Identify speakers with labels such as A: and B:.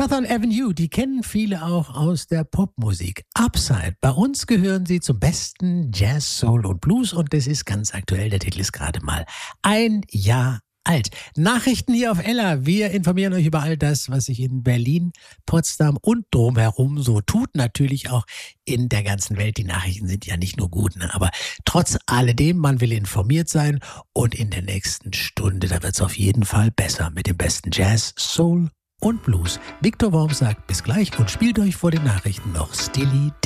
A: Southern Avenue, die kennen viele auch aus der Popmusik. Upside, bei uns gehören sie zum besten Jazz, Soul und Blues und das ist ganz aktuell. Der Titel ist gerade mal ein Jahr alt. Nachrichten hier auf Ella. Wir informieren euch über all das, was sich in Berlin, Potsdam und drumherum so tut. Natürlich auch in der ganzen Welt. Die Nachrichten sind ja nicht nur gut, ne? Aber trotz alledem, man will informiert sein. Und in der nächsten Stunde, da wird es auf jeden Fall besser mit dem besten Jazz, Soul und Blues. Victor Worm sagt bis gleich und spielt euch vor den Nachrichten noch Stilly